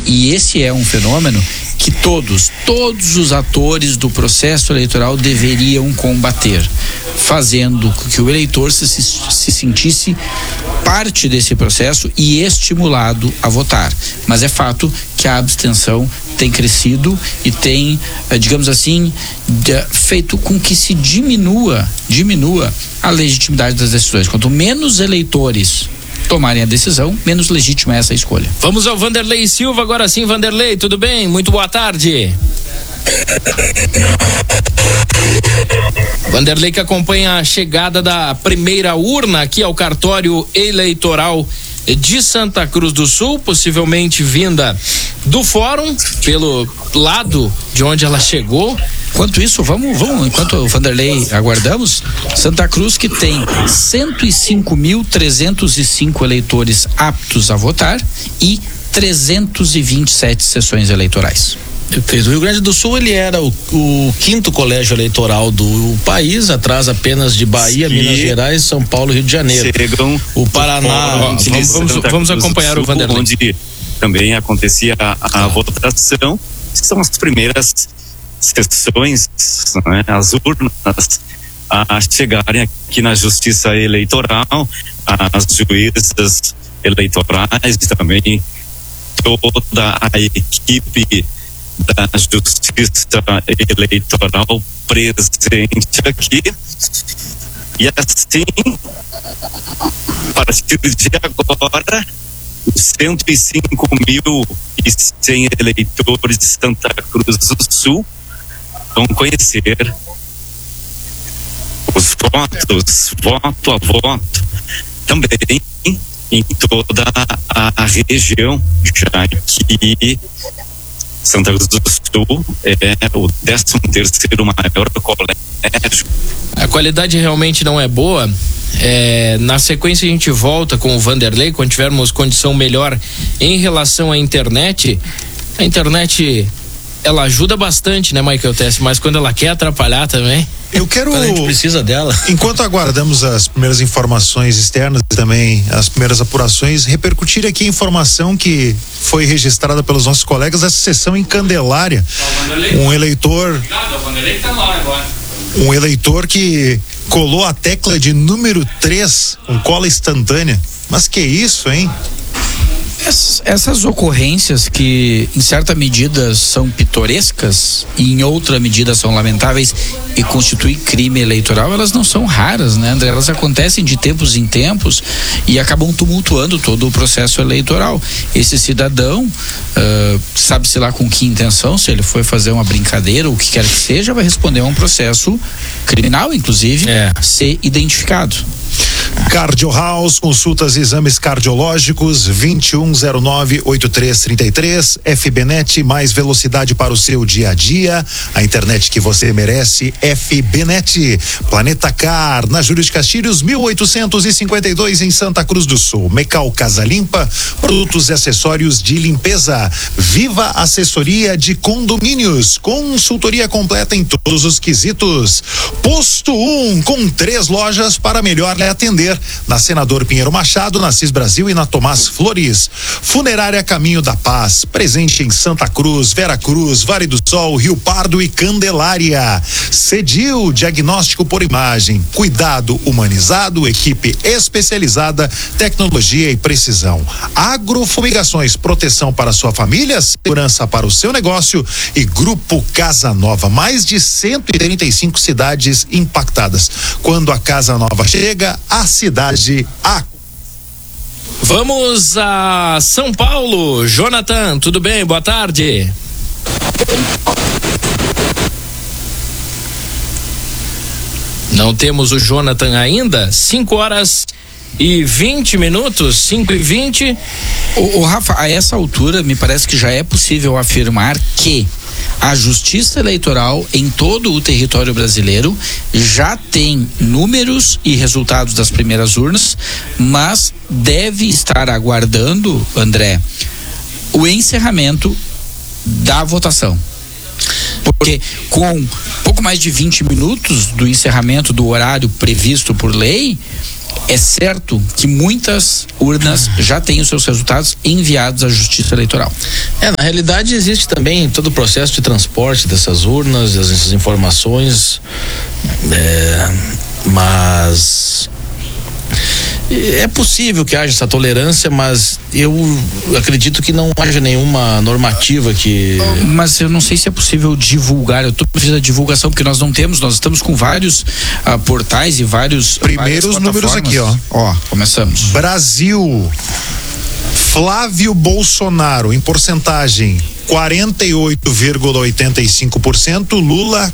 E esse é um fenômeno que todos os atores do processo eleitoral deveriam combater, fazendo com que o eleitor se sentisse parte desse processo e estimulado a votar. Mas é fato que a abstenção tem crescido e tem, digamos assim, feito com que se diminua a legitimidade das decisões. Quanto menos eleitores tomarem a decisão, menos legítima é essa escolha. Vamos ao Vanderlei Silva agora sim. Vanderlei, tudo bem? Muito boa tarde. Vanderlei, que acompanha a chegada da primeira urna aqui ao cartório eleitoral de Santa Cruz do Sul, possivelmente vinda do fórum, pelo lado de onde ela chegou. Enquanto isso, vamos, enquanto o Vanderlei aguardamos, Santa Cruz, que tem 105.305 eleitores aptos a votar e 327 sessões eleitorais. Perfeito. O Rio Grande do Sul, ele era o quinto colégio eleitoral do país, atrás apenas de Bahia, Minas Gerais, São Paulo e Rio de Janeiro. Chegam o Paraná. Vamos acompanhar o Vanderlei. Onde também acontecia a votação. São as primeiras sessões, né, as urnas a chegarem aqui na Justiça Eleitoral, as juízas eleitorais e também toda a equipe da Justiça Eleitoral presente aqui. E assim, a partir de agora, os 105.100 eleitores de Santa Cruz do Sul vão conhecer os votos, voto a voto, também em toda a região, já que Santa Cruz do Sul é o 13º maior colégio. A qualidade realmente não é boa. Na sequência a gente volta com o Vanderlei quando tivermos condição melhor em relação à internet. A internet, ela ajuda bastante, né, Michael Tess? Mas quando ela quer atrapalhar também. Eu quero, quando a gente precisa dela. Enquanto aguardamos as primeiras informações externas e também as primeiras apurações, repercutir aqui a informação que foi registrada pelos nossos colegas dessa sessão em Candelária. Um eleitor que colou a tecla de número 3 com cola instantânea. Mas que isso, hein? Essas ocorrências que em certa medida são pitorescas e em outra medida são lamentáveis e constituem crime eleitoral, elas não são raras, né, André? Elas acontecem de tempos em tempos e acabam tumultuando todo o processo eleitoral. Esse cidadão, sabe-se lá com que intenção, se ele foi fazer uma brincadeira ou o que quer que seja, vai responder a um processo criminal, inclusive, ser identificado. Cardio House, consultas e exames cardiológicos, 2109-8333. FBNet, mais velocidade para o seu dia a dia. A internet que você merece, FBNet. Planeta Car, na Júlio de Castilhos, 1852 em Santa Cruz do Sul. Mecal Casa Limpa, produtos e acessórios de limpeza. Viva Assessoria de Condomínios, consultoria completa em todos os quesitos. Posto 1, com 3 lojas para melhor lhe atender. Na Senador Pinheiro Machado, na Cis Brasil e na Tomás Flores. Funerária Caminho da Paz, presente em Santa Cruz, Vera Cruz, Vale do Sol, Rio Pardo e Candelária. Cedil, diagnóstico por imagem, cuidado humanizado, equipe especializada, tecnologia e precisão. Agrofumigações, proteção para sua família, segurança para o seu negócio e Grupo Casa Nova, mais de 135 cidades impactadas. Quando a Casa Nova chega, a cidade Vamos a São Paulo. Jonathan, tudo bem? Boa tarde. Não temos o Jonathan ainda. 5h20, 5h20. O Rafa, a essa altura me parece que já é possível afirmar que a Justiça Eleitoral em todo o território brasileiro já tem números e resultados das primeiras urnas, mas deve estar aguardando, André, o encerramento da votação. Porque com pouco mais de 20 minutos do encerramento do horário previsto por lei, É certo que muitas urnas já têm os seus resultados enviados à Justiça Eleitoral. Na realidade existe também todo o processo de transporte dessas urnas, dessas informações, mas é possível que haja essa tolerância, mas eu acredito que não haja nenhuma normativa que... Mas eu não sei se é possível divulgar. Eu estou fazendo a divulgação porque nós não temos, nós estamos com vários portais e vários... Primeiros números aqui, ó. Começamos. Brasil, Flávio Bolsonaro, em porcentagem, 48,85%, Lula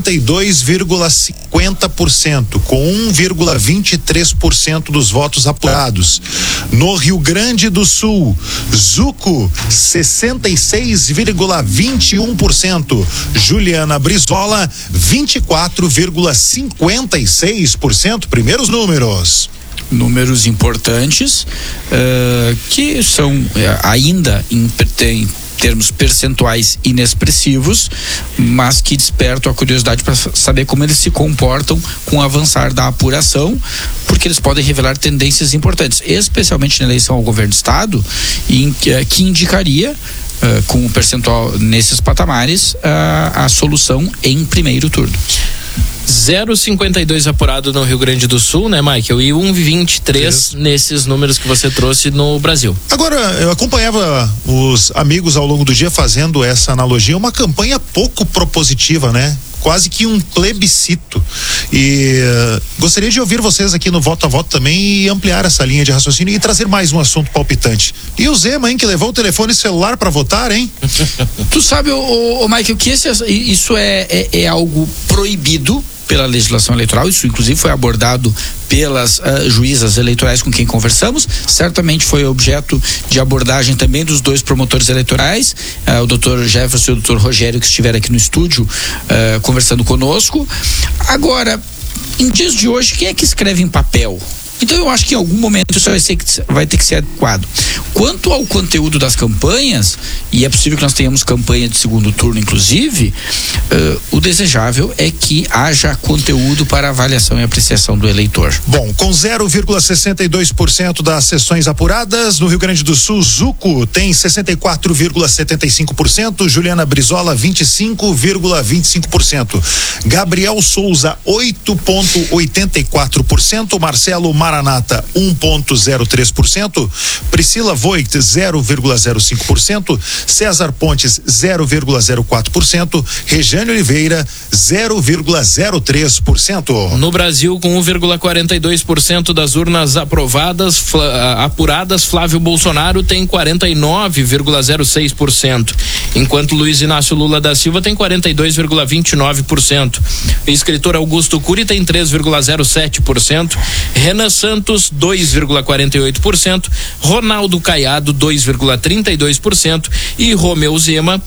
42,50%, com 1,23% dos votos apurados. No Rio Grande do Sul, Zucco 66,21%, Juliana Brizola 24,56%. Primeiros números importantes, que são ainda em termos percentuais inexpressivos, mas que despertam a curiosidade para saber como eles se comportam com o avançar da apuração, porque eles podem revelar tendências importantes, especialmente na eleição ao governo do estado, que indicaria com o percentual nesses patamares a solução em primeiro turno. 0,52 apurado no Rio Grande do Sul, né, Michael? E 1,23 nesses números que você trouxe no Brasil. Agora, eu acompanhava os amigos ao longo do dia fazendo essa analogia, uma campanha pouco propositiva, né? Quase que um plebiscito. E gostaria de ouvir vocês aqui no Voto a Voto também e ampliar essa linha de raciocínio e trazer mais um assunto palpitante. E o Zema, hein, que levou o telefone celular para votar, hein? Tu sabe, Michael, que isso é algo proibido pela legislação eleitoral. Isso inclusive foi abordado pelas juízas eleitorais com quem conversamos, certamente foi objeto de abordagem também dos dois promotores eleitorais, o Dr. Jefferson e o Dr. Rogério, que estiveram aqui no estúdio conversando conosco. Agora, em dias de hoje, quem é que escreve em papel? Então eu acho que em algum momento isso vai ter que ser adequado. Quanto ao conteúdo das campanhas, e é possível que nós tenhamos campanha de segundo turno inclusive, o desejável é que haja conteúdo para avaliação e apreciação do eleitor. Bom, com 0,62% das sessões apuradas, no Rio Grande do Sul, Zucco tem 64,75%, Juliana Brizola 25,25%, Gabriel Souza 8,84%, Marcelo Maranata 1,03%, Priscila Voigt 0,05%, César Pontes 0,04%, Rejane Oliveira 0,03%. No Brasil, com 1,42% das urnas apuradas, Flávio Bolsonaro tem 49,06%, enquanto Luiz Inácio Lula da Silva tem 42,29%. O escritor Augusto Cury tem 3,07%, Renan Santos 2,48%, Ronaldo Caiado 2,32% e Romeu Zema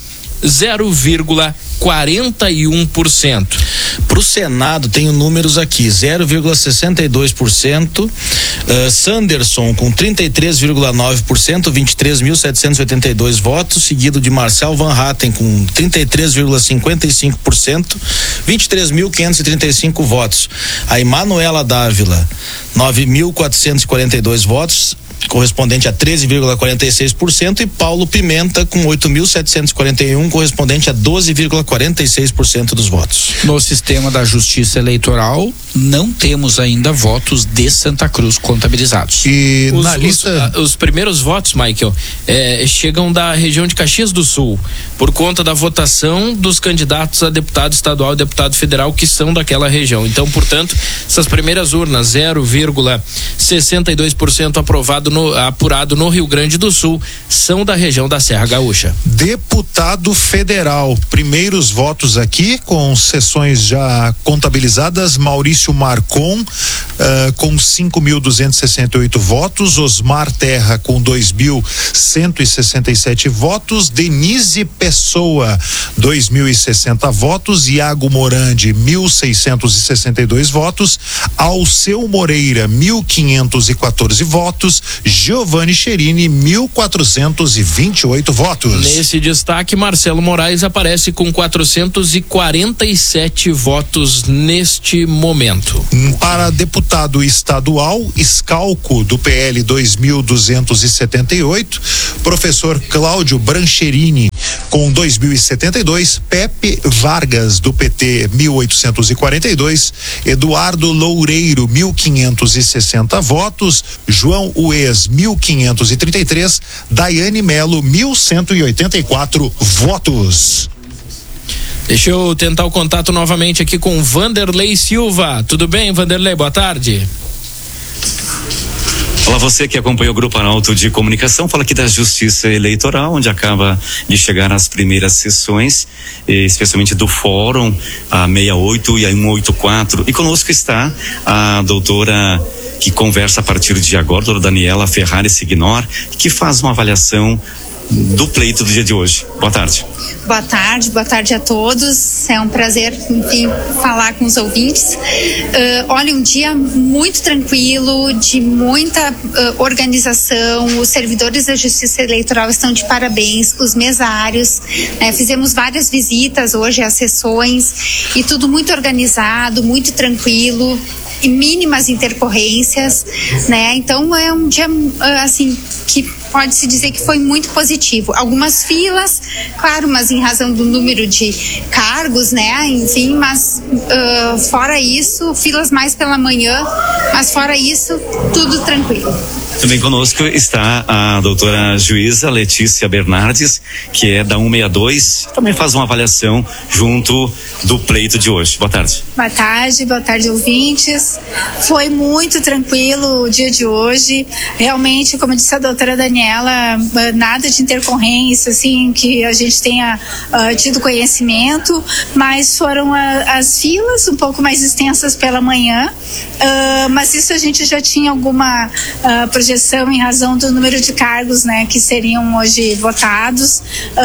0,41%. Pro Senado tenho números aqui, 0,62%, Sanderson com 33,9%, 23.782 votos, seguido de Marcel Van Hatten com 33,55%, 23.535 votos. A Emanuela Dávila, 9.442 votos, correspondente a 13,46%, e Paulo Pimenta com 8.741, correspondente a 12,46% dos votos. No sistema da Justiça Eleitoral não temos ainda votos de Santa Cruz contabilizados. E na lista os primeiros votos, Michael, chegam da região de Caxias do Sul, por conta da votação dos candidatos a deputado estadual e deputado federal que são daquela região. Então, portanto, essas primeiras urnas, 0,62% apurado no Rio Grande do Sul, são da região da Serra Gaúcha. Deputado federal, primeiros votos aqui, com sessões já contabilizadas, Maurício Marcon com 5.268 votos, Osmar Terra com 2.167 votos, Denise Pessoa 2.060 votos, Iago Morandi 1.662 votos, Alceu Moreira 1.514 votos, Giovanni Cherini 1.428 votos. Nesse destaque, Marcelo Moraes aparece com 447 votos neste momento. julgamento. Para deputado estadual, Escalco, do PL 2278, professor Cláudio Brancherini, com 2072, Pepe Vargas, do PT 1842, Eduardo Loureiro, 1560 votos, João Uez, 1533, Daiane Melo, 1184 votos. Deixa eu tentar o contato novamente aqui com Vanderlei Silva. Tudo bem, Vanderlei? Boa tarde. Olá, você que acompanha o Grupo Arauto de Comunicação, fala aqui da Justiça Eleitoral, onde acaba de chegar as primeiras sessões, especialmente do Fórum, a 68 e a 184. E conosco está a doutora que conversa a partir de agora, doutora Daniela Ferrari Signor, que faz uma avaliação do pleito do dia de hoje. Boa tarde. Boa tarde a todos. É um prazer, enfim, falar com os ouvintes. Olha, um dia muito tranquilo, de muita organização. Os servidores da Justiça Eleitoral estão de parabéns, os mesários. Fizemos várias visitas hoje às sessões e tudo muito organizado, muito tranquilo e mínimas intercorrências, né? Então é um dia assim que pode-se dizer que foi muito positivo. Algumas filas, claro, mas em razão do número de cargos, né? Enfim, mas fora isso, filas mais pela manhã, mas fora isso, tudo tranquilo. Também conosco está a doutora juíza Letícia Bernardes, que é da 162, também faz uma avaliação junto do pleito de hoje. Boa tarde. Boa tarde, ouvintes. Foi muito tranquilo o dia de hoje. Realmente, como disse a doutora Daniela, nada de intercorrência, assim, que a gente tenha tido conhecimento, mas foram as filas um pouco mais extensas pela manhã, mas isso a gente já tinha alguma projeção em razão do número de cargos, né, que seriam hoje votados.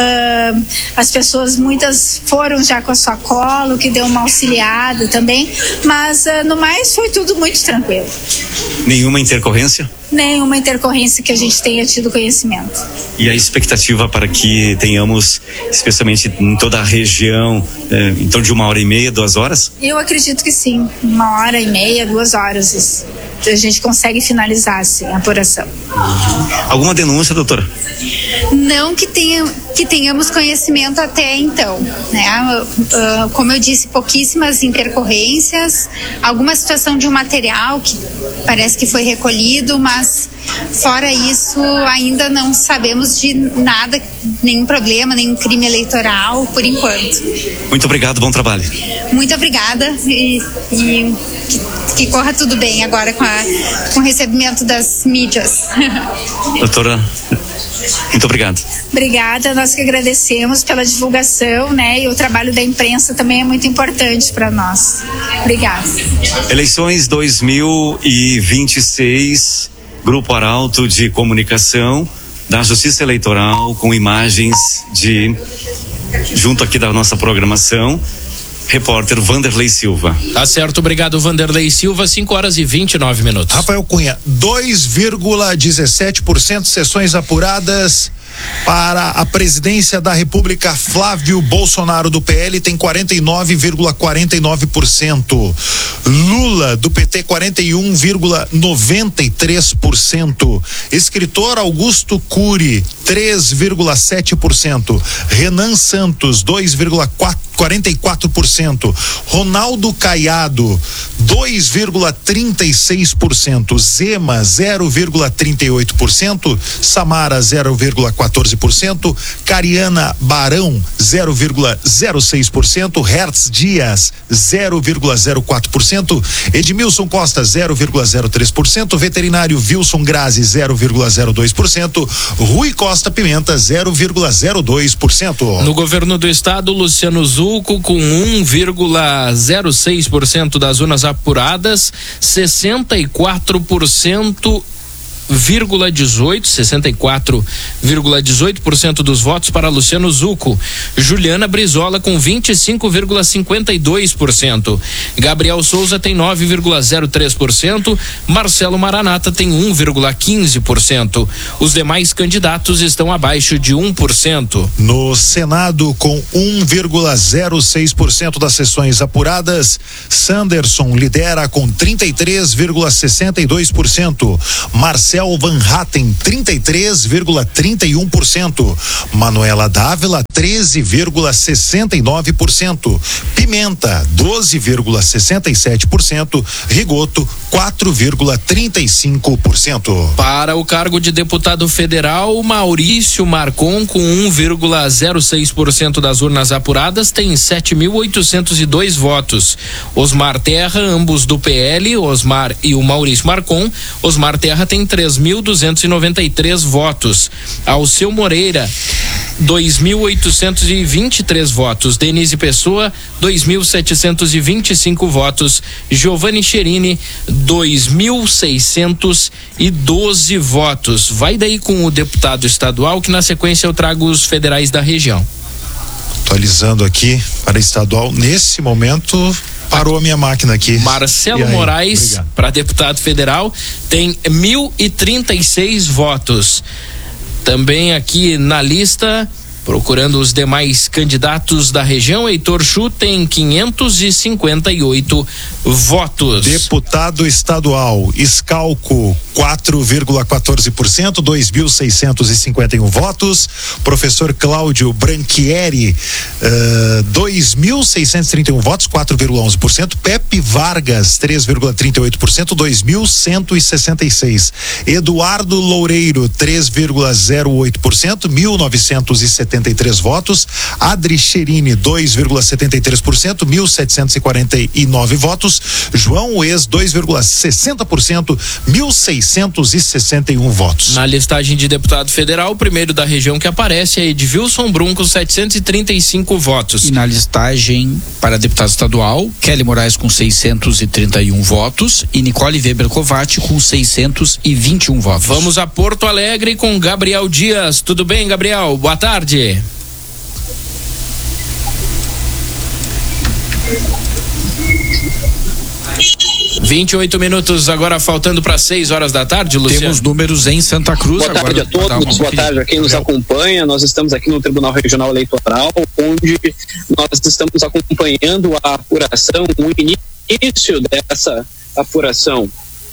As pessoas, muitas foram já com a sua cola, o que deu uma auxiliada também, mas no mais foi tudo muito tranquilo. Nenhuma intercorrência? Nenhuma intercorrência que a gente tenha tido conhecimento. E a expectativa para que tenhamos, especialmente em toda a região, em torno de 1h30, 2 horas? Eu acredito que sim, 1h30, 2 horas. A gente consegue finalizar assim, a apuração. Alguma denúncia, doutora? Não que tenhamos conhecimento até então, né? Como eu disse, pouquíssimas intercorrências, alguma situação de um material que parece que foi recolhido, mas fora isso ainda não sabemos de nada, nenhum problema, nenhum crime eleitoral por enquanto. Muito obrigado, bom trabalho. Muito obrigada e que corra tudo bem agora com o recebimento das mídias. Doutora, muito obrigado. Obrigada, nós que agradecemos pela divulgação, né? E o trabalho da imprensa também é muito importante para nós. Obrigada. Eleições 2026, Grupo Arauto de Comunicação da Justiça Eleitoral, com imagens junto aqui da nossa programação. Repórter Vanderlei Silva. Tá certo, obrigado, Vanderlei Silva. 5h29. Rafael Cunha, 2,17% sessões apuradas para a presidência da República. Flávio Bolsonaro, do PL, tem 49,49%. Lula, do PT, 41,93%. Escritor Augusto Cury, 3,7%. Renan Santos, 2,44%. Ronaldo Caiado, 2,36%. Zema, 0,38%. Samara, 0,14%. Cariana Barão, 0,06%. Hertz Dias, 0,04%. Edmilson Costa, 0,03%. Veterinário Wilson Grazi, 0,02%. Rui Costa Pimenta, 0,02%. No governo do estado, Luciano Zucco, com 1,06% das urnas apuradas, 64% 64,18% dos votos para Luciano Zucco. Juliana Brizola com 25,52%. Gabriel Souza tem 9,03%. Marcelo Maranata tem 1,15%. Os demais candidatos estão abaixo de 1%. No Senado, com 1,06% das sessões apuradas, Sanderson lidera com 33,62%. Marcel Van Hatten, 33,31%. Manuela Dávila, 13,69%. Pimenta, 12,67%. Rigoto, 4,35%. Para o cargo de deputado federal, Maurício Marcon, com 1,06% das urnas apuradas, tem 7.802 votos. Osmar Terra, ambos do PL, Osmar e o Maurício Marcon. Osmar Terra tem 3.293 votos. Alceu Moreira, 2.823 votos. Denise Pessoa, 2.725 votos. Giovanni Cherini, 2.612 votos. Vai daí com o deputado estadual, que na sequência eu trago os federais da região. Atualizando aqui para estadual, nesse momento parou a minha máquina aqui. Marcelo Moraes, para deputado federal, tem 1.036 votos. Também aqui na lista, procurando os demais candidatos da região, Heitor Chu tem 558 votos. Deputado estadual, Escalco, 4,14%, 2.651 votos. Professor Cláudio Branchieri, 2.631 votos, 4,11%. Pepe Vargas, 3,38%, 2.166. Eduardo Loureiro, 3,08%, 1.973 votos. Adri Cherini, 2,73%, 1.749 votos. João Uez, 2,60%, 1.661 votos. Na listagem de deputado federal, o primeiro da região que aparece é Edvilson Brum, com 735 votos. E na listagem para deputado estadual, Kelly Moraes com 631 votos e Nicole Weber Covatti com 621 votos. Vamos a Porto Alegre com Gabriel Dias. Tudo bem, Gabriel? Boa tarde. (28 agora faltando para 6 horas da tarde, Luciano. Temos números em Santa Cruz. Boa tarde a todos, boa tarde a quem nos acompanha. Nós estamos aqui no Tribunal Regional Eleitoral, onde nós estamos acompanhando a apuração, o início dessa apuração.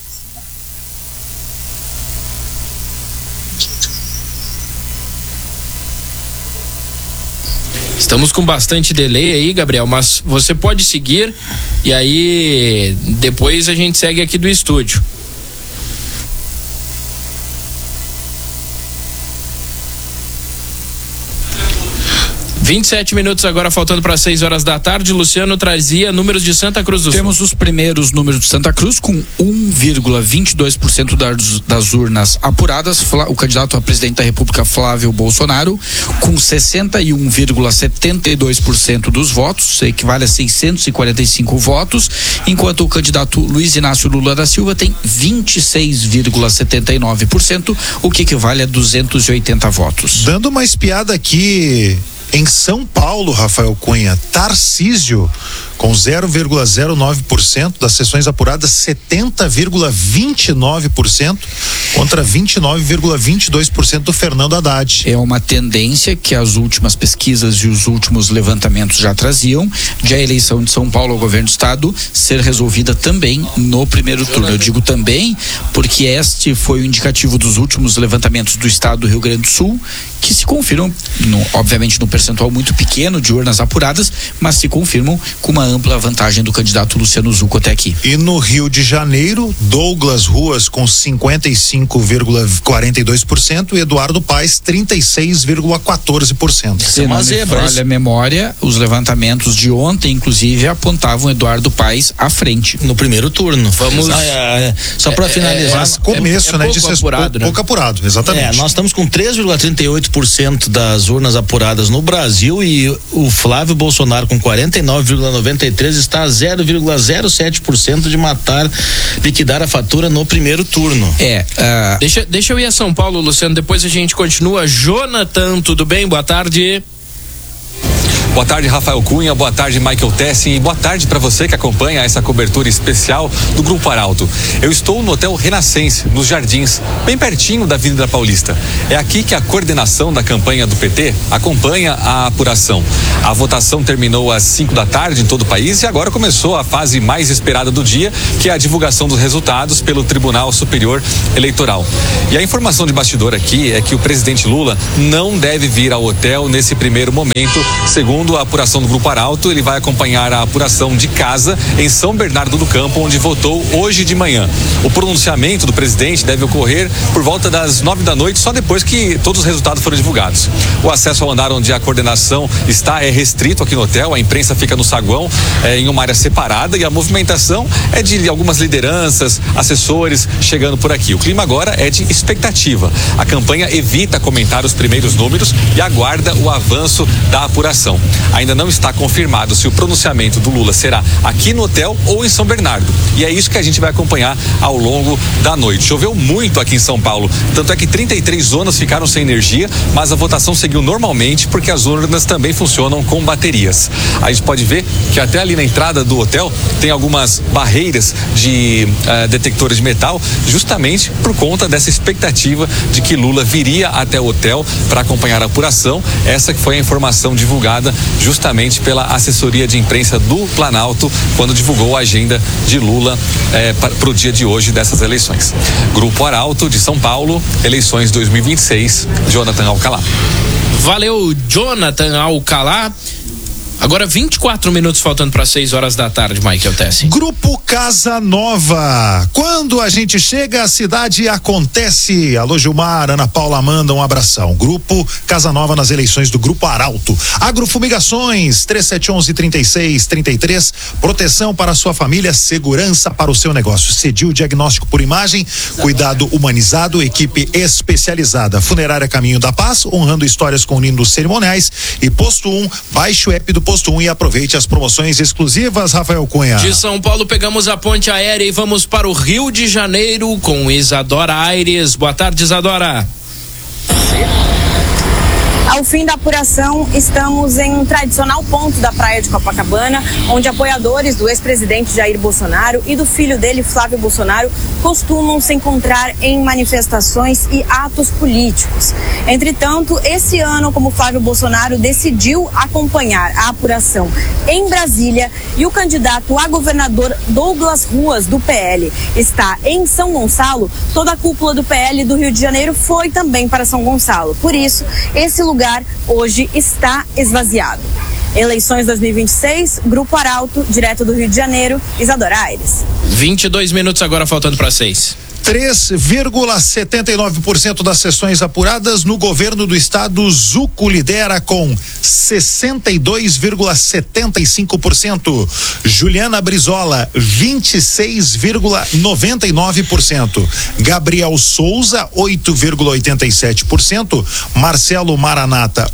Estamos com bastante delay aí, Gabriel, mas você pode seguir e aí depois a gente segue aqui do estúdio. 27 agora faltando para 6 horas da tarde. Luciano trazia números de Santa Cruz do Sul. Temos os primeiros números de Santa Cruz com 1,22% das urnas apuradas. O candidato a presidente da República, Flávio Bolsonaro, com 61,72% dos votos, isso equivale a 645 votos, enquanto o candidato Luiz Inácio Lula da Silva tem 26,79%, o que equivale a 280 votos. Dando uma espiada aqui em São Paulo, Rafael Cunha, Tarcísio, com 0,09% das sessões apuradas, 70,29% contra 29,22% do Fernando Haddad. É uma tendência que as últimas pesquisas e os últimos levantamentos já traziam, de a eleição de São Paulo ao governo do estado ser resolvida também no primeiro turno. Eu digo também porque este foi o indicativo dos últimos levantamentos do estado do Rio Grande do Sul, que se confirmam, obviamente num percentual muito pequeno de urnas apuradas, mas se confirmam com uma ampla vantagem do candidato Luciano Zucco até aqui. E no Rio de Janeiro, Douglas Ruas com 55,42% e Eduardo Paes 36,14%. Se não me falha a memória, os levantamentos de ontem, inclusive, apontavam Eduardo Paes à frente. No primeiro turno. Vamos. Só para finalizar. Mas começo, né? Pouco apurado, né? Pouco apurado, exatamente. Nós estamos com 3,38% das urnas apuradas no Brasil e o Flávio Bolsonaro com 49,98% 93 está a 0,07% de liquidar a fatura no primeiro turno. Deixa eu ir a São Paulo, Luciano, depois a gente continua. Jonathan, tudo bem? Boa tarde. Boa tarde, Rafael Cunha, boa tarde, Michael Tessin, e boa tarde para você que acompanha essa cobertura especial do Grupo Arauto. Eu estou no Hotel Renascense, nos Jardins, bem pertinho da Avenida Paulista. É aqui que a coordenação da campanha do PT acompanha a apuração. A votação terminou às 5 da tarde em todo o país e agora começou a fase mais esperada do dia, que é a divulgação dos resultados pelo Tribunal Superior Eleitoral. E a informação de bastidor aqui é que o presidente Lula não deve vir ao hotel nesse primeiro momento, segundo a apuração do Grupo Arauto. Ele vai acompanhar a apuração de casa em São Bernardo do Campo, onde votou hoje de manhã. O pronunciamento do presidente deve ocorrer por volta das 9 da noite, só depois que todos os resultados foram divulgados. O acesso ao andar onde a coordenação está é restrito aqui no hotel, a imprensa fica no saguão, em uma área separada, e a movimentação é de algumas lideranças, assessores chegando por aqui. O clima agora é de expectativa. A campanha evita comentar os primeiros números e aguarda o avanço da apuração. Ainda não está confirmado se o pronunciamento do Lula será aqui no hotel ou em São Bernardo. E é isso que a gente vai acompanhar ao longo da noite. Choveu muito aqui em São Paulo, tanto é que 33 zonas ficaram sem energia, mas a votação seguiu normalmente porque as urnas também funcionam com baterias. A gente pode ver que até ali na entrada do hotel tem algumas barreiras de detectores de metal, justamente por conta dessa expectativa de que Lula viria até o hotel para acompanhar a apuração. Essa que foi a informação divulgada justamente pela assessoria de imprensa do Planalto quando divulgou a agenda de Lula para o dia de hoje dessas eleições. Grupo Arauto de São Paulo, eleições 2026, Jonathan Alcalá. Valeu, Jonathan Alcalá. Agora 24 minutos faltando para 6 horas da tarde, Michael Tessin. Grupo Casa Nova. Quando a gente chega, a cidade acontece. Alô, Gilmar, Ana Paula manda um abração. Grupo Casa Nova nas eleições do Grupo Arauto. Agrofumigações, 3711-3633. Proteção para a sua família, segurança para o seu negócio. Cedil diagnóstico por imagem, cuidado humanizado, equipe especializada. Funerária Caminho da Paz, honrando histórias com lindos cerimoniais. E Posto 1, baixe o app do Posto 1 e aproveite as promoções exclusivas, Rafael Cunha. De São Paulo pegamos a ponte aérea e vamos para o Rio de Janeiro com Isadora Aires. Boa tarde, Isadora. Ao fim da apuração, estamos em um tradicional ponto da praia de Copacabana, onde apoiadores do ex-presidente Jair Bolsonaro e do filho dele, Flávio Bolsonaro, costumam se encontrar em manifestações e atos políticos. Entretanto, esse ano, como Flávio Bolsonaro decidiu acompanhar a apuração em Brasília e o candidato a governador Douglas Ruas, do PL, está em São Gonçalo, toda a cúpula do PL do Rio de Janeiro foi também para São Gonçalo. Por isso, esse lugar hoje está esvaziado. Eleições 2026, Grupo Arauto, direto do Rio de Janeiro, Isadora Aires. 22 minutos agora faltando para 6. 3,79% das sessões apuradas no governo do estado. Zuco lidera com 62,75%. Juliana Brizola, 26,99%. Gabriel Souza, 8,87%. Marcelo Maranata,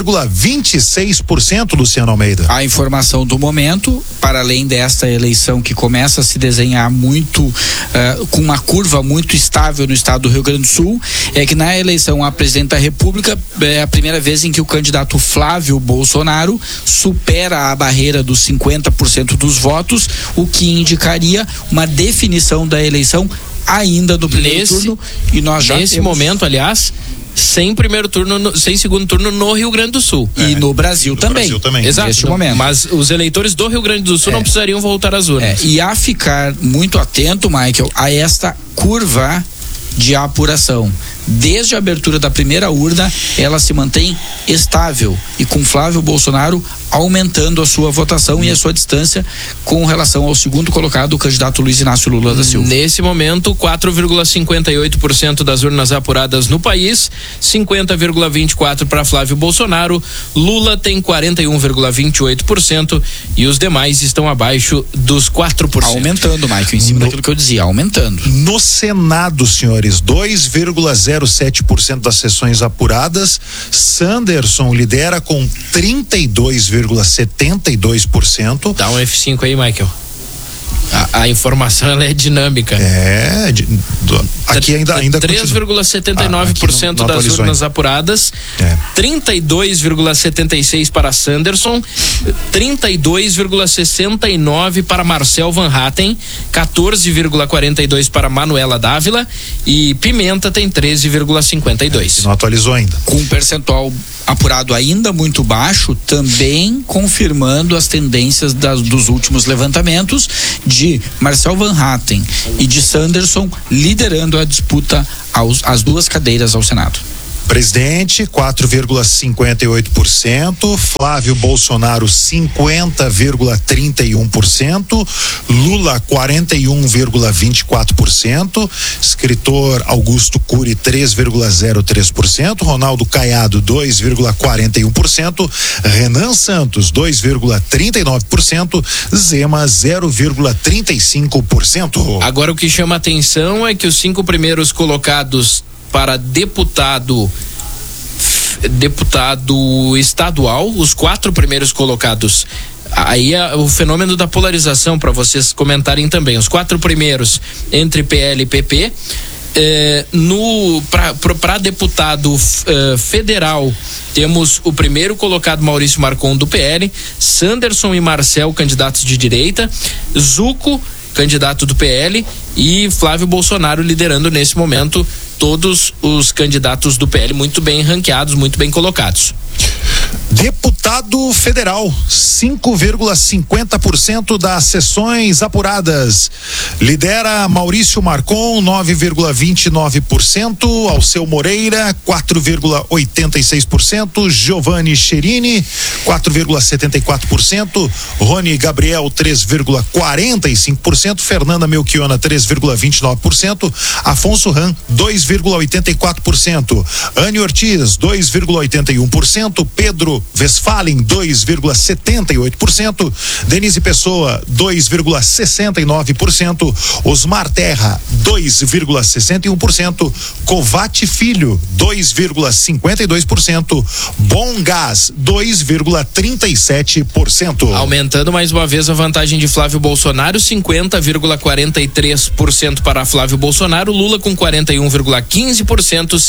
1,26%. Luciano Almeida. A informação do momento, para além desta eleição que começa a se desenhar muito com uma curva muito estável no estado do Rio Grande do Sul, é que na eleição a presidente da República é a primeira vez em que o candidato Flávio Bolsonaro supera a barreira dos 50% dos votos, o que indicaria uma definição da eleição ainda do primeiro turno. E nós já nesse momento, aliás, sem primeiro turno, sem segundo turno no Rio Grande do Sul. E no Brasil também. Brasil também. Exato. Neste momento. Mas os eleitores do Rio Grande do Sul não precisariam voltar às urnas. E a ficar muito atento, Michael, a esta curva de apuração. Desde a abertura da primeira urna, ela se mantém estável e com Flávio Bolsonaro aumentando a sua votação e a sua distância com relação ao segundo colocado, o candidato Luiz Inácio Lula da Silva. Nesse momento, 4,58% das urnas apuradas no país, 50,24% para Flávio Bolsonaro, Lula tem 41,28% e os demais estão abaixo dos 4%. Aumentando, Michael, em cima daquilo que eu dizia, aumentando. No Senado, senhores, 2,0 32,07% das sessões apuradas. Sanderson lidera com 32,72%. Dá um F5 aí, Michael. A informação ela é dinâmica. Aqui ainda 3,79% das urnas apuradas, 32,76% para Sanderson, 32,69% para Marcel Van Hatten, 14,42% para Manuela Dávila e Pimenta tem 13,52%. Não atualizou ainda. Com um percentual apurado ainda muito baixo, também confirmando as tendências dos últimos levantamentos de Marcel Van Hatten e de Sanderson liderando a disputa às duas cadeiras ao Senado. Presidente, 4,58%, Flávio Bolsonaro, 50,31%, Lula, 41,24%, escritor Augusto Cury, 3,03%, Ronaldo Caiado, 2,41%, Renan Santos, 2,39%, Zema, 0,35%. Agora o que chama a atenção é que os 5 primeiros colocados para deputado estadual, os 4 primeiros colocados, aí é o fenômeno da polarização para vocês comentarem também, os 4 primeiros entre PL e PP, para deputado federal temos o primeiro colocado Maurício Marcon do PL, Sanderson e Marcel, candidatos de direita, Zuco, candidato do PL, e Flávio Bolsonaro liderando nesse momento todos os candidatos do PL muito bem ranqueados, muito bem colocados. Deputado federal, 5,50% das sessões apuradas. Lidera Maurício Marcon, 9,29%. Alceu Moreira, 4,86%. Giovanni Cherini, 4,74%. Rony Gabriel, 3,45%. Fernanda Melchiona, 3,29%. Afonso Ram, 2,84%. Anne Ortiz, 2,81%. Pedro Westphalen, 2,78%, Denise Pessoa, 2,69%, Osmar Terra, 2,61%, Covate Filho, 2,52%, Bom Gás, 2,37%. Aumentando mais uma vez a vantagem de Flávio Bolsonaro, 50,43% para Flávio Bolsonaro, Lula com 41,15%,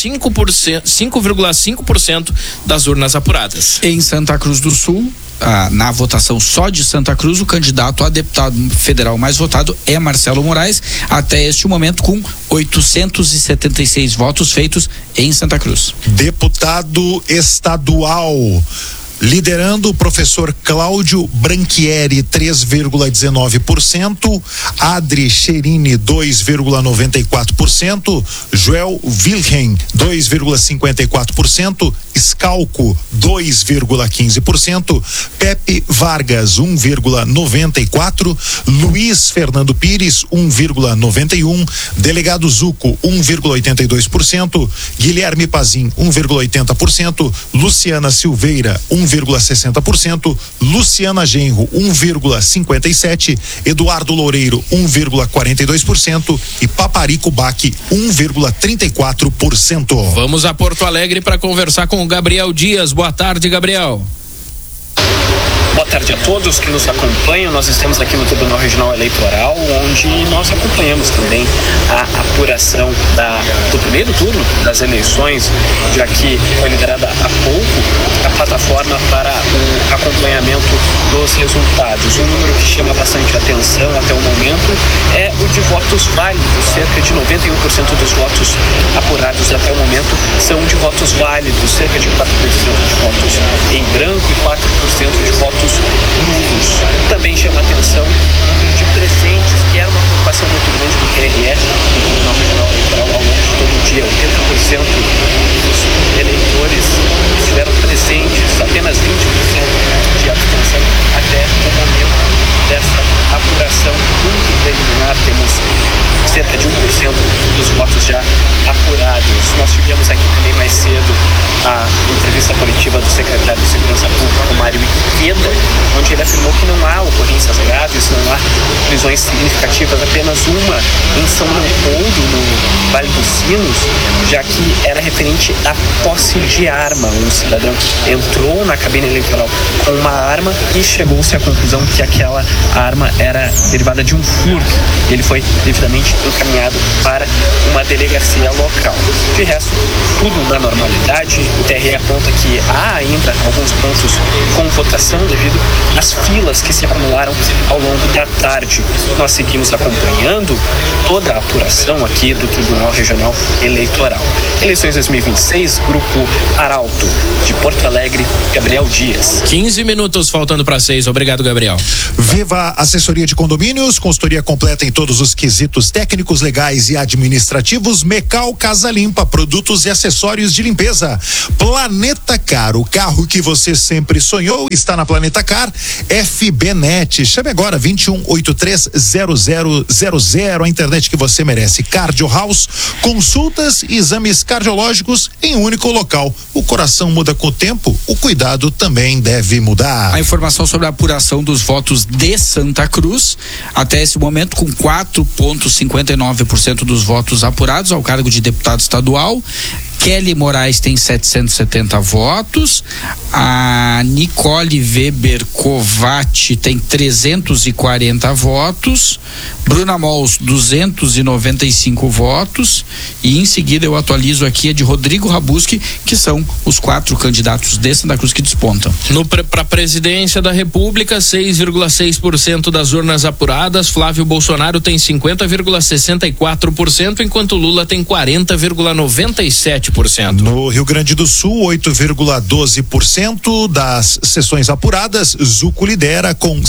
5,5% das urnas apuradas. Em Santa Cruz do Sul, na votação só de Santa Cruz, o candidato a deputado federal mais votado é Marcelo Moraes, até este momento com 876 votos feitos em Santa Cruz. Deputado estadual, liderando o professor Cláudio Branchieri, 3,19%, Adri Cherini, 2,94%, Joel Wilhelm, 2,54%, Scalco, 2,15%, Pepe Vargas, 1,94%, Luiz Fernando Pires, 1,91%, Delegado Zuco, 1,82%, Guilherme Pazin, 1,80%, Luciana Silveira, 1,60%, Luciana Genro, 1,57%, Eduardo Loureiro, 1,42% e Paparico Baque, 1,34%. Vamos a Porto Alegre para conversar com o Gabriel Dias. Boa tarde, Gabriel. Boa tarde a todos que nos acompanham. Nós estamos aqui no Tribunal Regional Eleitoral, onde nós acompanhamos também a apuração do primeiro turno das eleições, já que foi liberada há pouco a plataforma para o acompanhamento dos resultados. Um número que chama bastante atenção até o momento é o de votos válidos. Cerca de 91% dos votos apurados até o momento são de votos válidos, cerca de 4% de votos em branco e 4% de votos nulos. Também chama a atenção de presentes, que era uma preocupação muito grande do TRE, do Tribunal Regional Eleitoral, ao longo de todo o dia. 80% dos eleitores estiveram presentes, apenas 20% de abstenção até o momento dessa apuração muito preliminar. Temos cerca de 1% dos votos já apurados. Nós tivemos aqui também mais cedo a entrevista coletiva do secretário de Segurança Pública, Mário Iqueda, onde ele afirmou que não há ocorrências graves, não há prisões significativas, apenas uma em São Leopoldo, no Vale dos Sinos, já que era referente à posse de arma. Um cidadão entrou na cabine eleitoral com uma arma e chegou-se à conclusão que aquela arma era derivada de um furto. Ele foi devidamente encaminhado para uma delegacia local. De resto, tudo na normalidade. O TRE aponta que há ainda alguns pontos com votação devido às filas que se acumularam ao longo da tarde. Nós seguimos acompanhando toda a apuração aqui do Tribunal Regional Eleitoral. Eleições 2026, Grupo Arauto, de Porto Alegre, Gabriel Dias. 15 minutos faltando para 6. Obrigado, Gabriel. Viva Assessoria de Condomínios, consultoria completa em todos os quesitos técnicos, legais e administrativos. Mecal Casa Limpa, produtos e acessórios de limpeza. Planeta Car, o carro que você sempre sonhou está na Planeta Car. FBNet, chame agora 21830000, a internet que você merece. Cardio House, consultas e exames cardiológicos em um único local. O coração muda com o tempo, o cuidado também deve mudar. A informação sobre a apuração dos votos de Santa Cruz, até esse momento com 4,59% dos votos apurados ao cargo de deputado estadual. Kelly Moraes tem 770 votos, a Nicole Weber Covatti tem 340 votos, Bruna Mols 295 votos, e em seguida eu atualizo aqui a de Rodrigo Rabuski, que são os 4 candidatos de Santa Cruz que despontam. Para a presidência da República, 6,6% das urnas apuradas. Flávio Bolsonaro tem 50,64%, enquanto Lula tem 40,97%. No Rio Grande do Sul, 8,12% das sessões apuradas. Zuco lidera com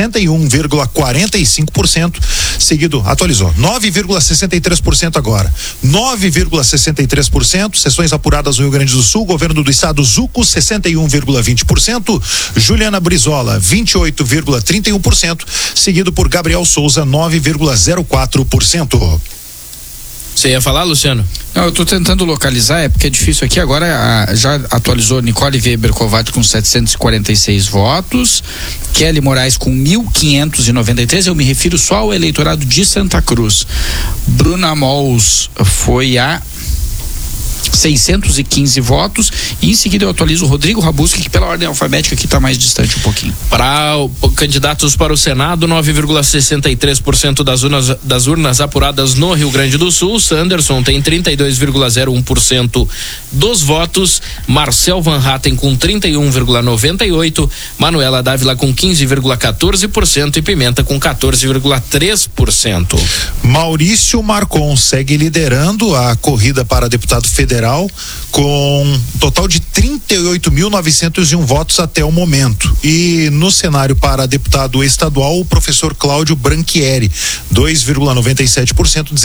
61,45%. Seguido, atualizou, 9,63% agora. 9,63%. Sessões apuradas no Rio Grande do Sul. Governo do Estado, Zuco, 61,20%. Juliana Brizola, 28,31%. Seguido por Gabriel Souza, 9,04%. Você ia falar, Luciano? Não, eu estou tentando localizar, porque é difícil aqui. Agora já atualizou Nicole Weber Covatti com 746 votos, Kelly Moraes com 1.593. Eu me refiro só ao eleitorado de Santa Cruz. Bruna Mols foi a 615 votos, e em seguida eu atualizo o Rodrigo Rabuski, que pela ordem alfabética aqui está mais distante um pouquinho. Para candidatos para o Senado, 9,63% das urnas apuradas no Rio Grande do Sul. Sanderson tem 32,01% dos votos, Marcel Van Hatten com 31,98%, Manuela Dávila com 15,14% e Pimenta com 14,3%. Maurício Marcon segue liderando a corrida para deputado federal com um total de 38.901 votos até o momento. E no cenário para deputado estadual, o professor Cláudio Branchieri, 2,97%,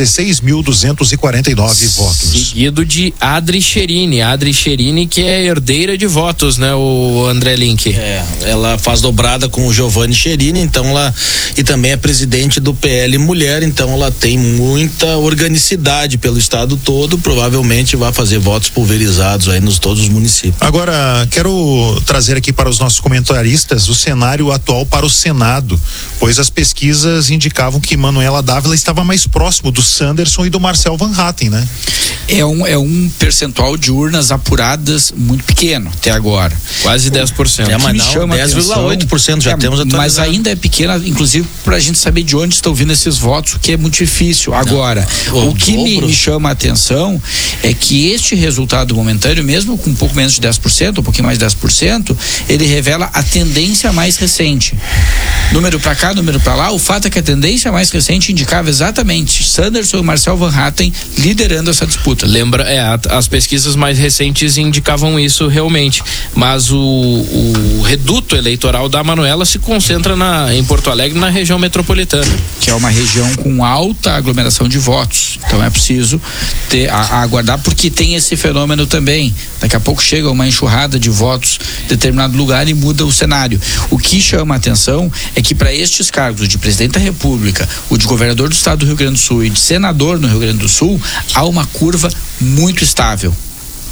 16.249 votos. Seguido de Adri Cherini, que é herdeira de votos, né, o André Link? Ela faz dobrada com o Giovanni Cherini, então ela, e também é presidente do PL Mulher, então ela tem muita organicidade pelo estado todo, provavelmente vai fazer votos pulverizados aí nos todos os municípios. Agora, quero trazer aqui para os nossos comentaristas o cenário atual para o Senado, pois as pesquisas indicavam que Manuela Dávila estava mais próximo do Sanderson e do Marcel Van Hatten, né? É um percentual de urnas apuradas muito pequeno até agora. Quase 10%. Mas não, 10,8% já temos atualizado. Mas ainda é pequena, inclusive para a gente saber de onde estão vindo esses votos, o que é muito difícil. Agora, o que me chama a atenção é que este resultado momentâneo, mesmo com um pouco menos de 10%, um pouquinho mais de 10%, ele revela a tendência mais recente. Número para cá, número para lá, o fato é que a tendência mais recente indicava exatamente Sanderson e Marcel Van Hatten liderando essa disputa. Lembra, as pesquisas mais recentes indicavam isso realmente, mas o reduto eleitoral da Manuela se concentra em Porto Alegre, na região metropolitana, que é uma região com alta aglomeração de votos. Então é preciso aguardar, porque tem esse fenômeno também. Daqui a pouco chega uma enxurrada de votos em determinado lugar e muda o cenário. O que chama a atenção é que para estes cargos de presidente da República, o de governador do estado do Rio Grande do Sul e de senador no Rio Grande do Sul, há uma curva muito estável.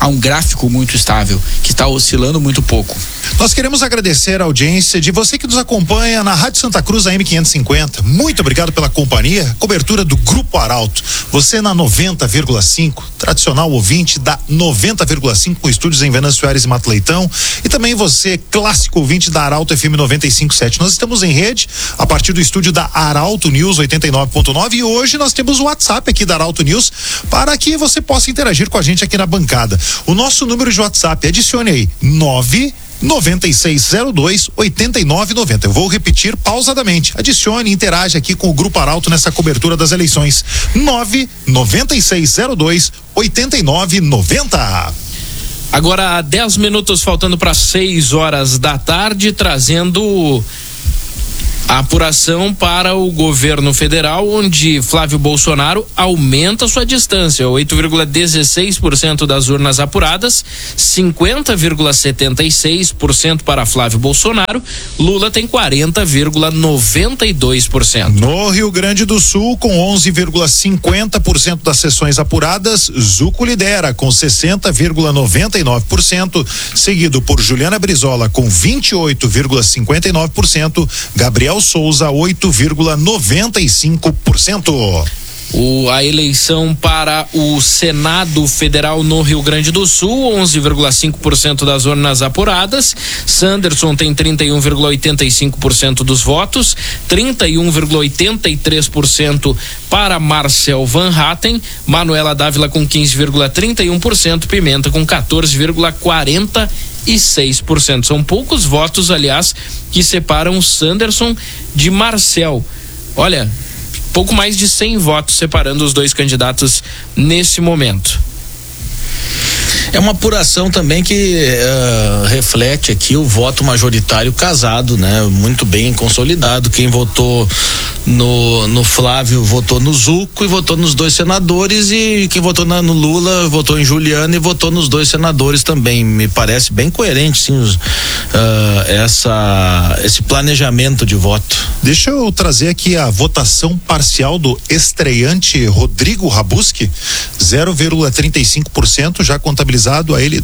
a um gráfico muito estável, que está oscilando muito pouco. Nós queremos agradecer a audiência de você que nos acompanha na Rádio Santa Cruz AM 550. Muito obrigado pela companhia. Cobertura do Grupo Arauto. Você na 90,5, tradicional ouvinte da 90,5 com estúdios em Venâncio Aires e Mato Leitão. E também você, clássico ouvinte da Arauto FM 95.7. Nós estamos em rede a partir do estúdio da Arauto News 89.9 e hoje nós temos o WhatsApp aqui da Arauto News para que você possa interagir com a gente aqui na bancada. O nosso número de WhatsApp, adicione aí, 9602-8990. Eu vou repetir pausadamente. Adicione e interage aqui com o Grupo Arauto nessa cobertura das eleições. 99602-8990. Agora, 10 minutos faltando para 6 horas da tarde, trazendo a apuração para o governo federal, onde Flávio Bolsonaro aumenta sua distância, 8,16% das urnas apuradas, 50,76% para Flávio Bolsonaro. Lula tem 40,92%. No Rio Grande do Sul, com 11,50% das sessões apuradas, Zuco lidera com 60,99%, seguido por Juliana Brizola com 28,59%, Gabriel Souza 8,95%. A eleição para o Senado Federal no Rio Grande do Sul, 11,5% das urnas apuradas. Sanderson tem 31,85% dos votos, 31,83% para Marcel Van Hatten, Manuela Dávila com 15,31%, Pimenta com 14,46%. São poucos votos, aliás, que separam Sanderson de Marcel. Olha, pouco mais de 100 votos separando os dois candidatos nesse momento. É uma apuração também que reflete aqui o voto majoritário casado, né? Muito bem consolidado. Quem votou no Flávio votou no Zuco e votou nos dois senadores, e quem votou no Lula votou em Juliana e votou nos dois senadores também. Me parece bem coerente, sim, esse planejamento de voto. Deixa eu trazer aqui a votação parcial do estreante Rodrigo Rabuski, 0,35%, já contabilizado a ele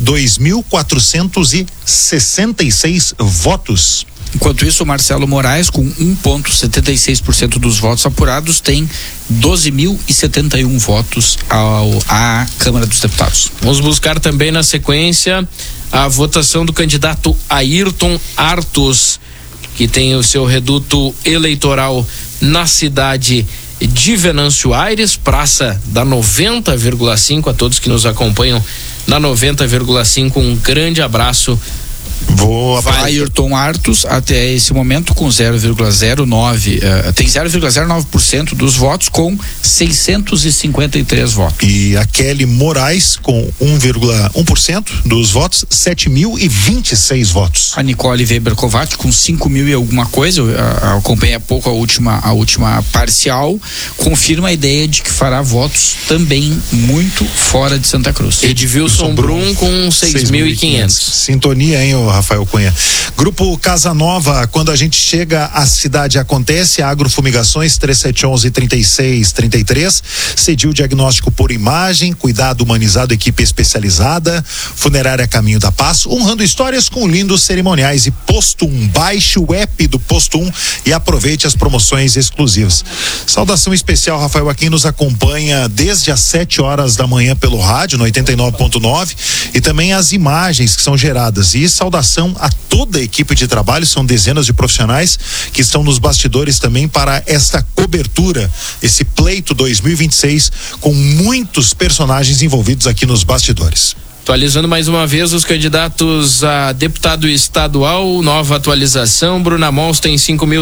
2.466 votos. Enquanto isso, o Marcelo Moraes, com 1,76% dos votos apurados, tem 12.071 votos à Câmara dos Deputados. Vamos buscar também na sequência a votação do candidato Ayrton Artus, que tem o seu reduto eleitoral na cidade de Venâncio Aires, praça da 90,5. A todos que nos acompanham na 90,5, um grande abraço. Ayrton Artus, até esse momento, com 0,09, tem 0,09% dos votos, com 653 votos. E a Kelly Moraes, com 1,1% dos votos, 7.026 votos. A Nicole Weber Kovács, com 5.000 e alguma coisa, eu acompanhei há pouco a última parcial, confirma a ideia de que fará votos também muito fora de Santa Cruz. Edvilson Brum com 6.500. Sintonia, hein, Rafael Cunha. Grupo Casa Nova, quando a gente chega, a cidade acontece. Agrofumigações 3711-3633. Cediu diagnóstico por imagem, cuidado humanizado, equipe especializada. Funerária Caminho da Paz, honrando histórias com lindos cerimoniais. E Posto 1, baixe o app do Posto 1 e aproveite as promoções exclusivas. Saudação especial, Rafael, a quem nos acompanha desde as 7 horas da manhã pelo rádio no 89.9 e também as imagens que são geradas. E saudação a toda a equipe de trabalho, são dezenas de profissionais que estão nos bastidores também para esta cobertura, esse pleito 2026, com muitos personagens envolvidos aqui nos bastidores. Atualizando mais uma vez os candidatos a deputado estadual, nova atualização: Bruna Mons tem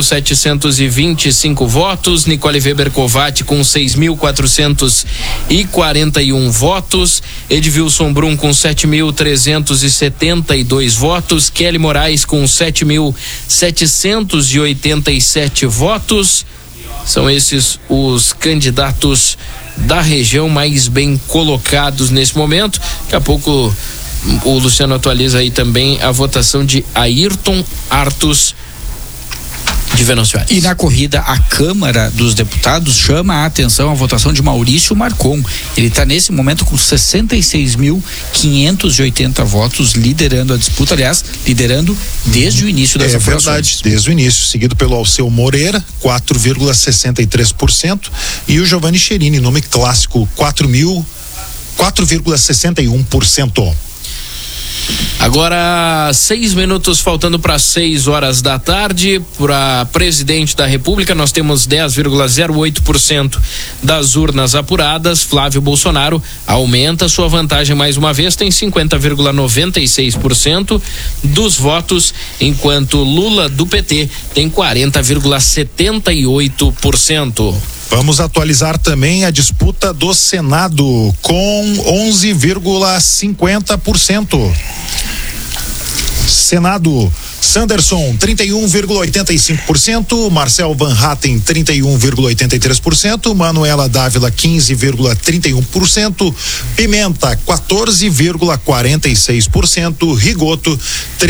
5.725 votos, Nicole Weber Kovács com 6.441 votos, Edvilson Brum com 7.372 votos, Kelly Moraes com 7.787 votos. São esses os candidatos da região mais bem colocados nesse momento. Daqui a pouco o Luciano atualiza aí também a votação de Ayrton Artus de Venâncio Aires. E na corrida, a Câmara dos Deputados chama a atenção a votação de Maurício Marcon. Ele está nesse momento com 66.580 votos, liderando a disputa, aliás, liderando desde o início das apurações. É verdade, desde o início, seguido pelo Alceu Moreira, 4,63%, e o Giovanni Cherini, nome clássico, 4,61%. Agora 6 minutos faltando para 6 horas da tarde. Para presidente da República, nós temos 10,08% das urnas apuradas. Flávio Bolsonaro aumenta sua vantagem mais uma vez, tem 50,96% dos votos, enquanto Lula do PT tem 40,78%. Vamos atualizar também a disputa do Senado com 11,50%. Senado, Sanderson 31,85%, Marcel Van Hatten 31,83%, Manuela Dávila 15,31%, Pimenta 14,46%, Rigoto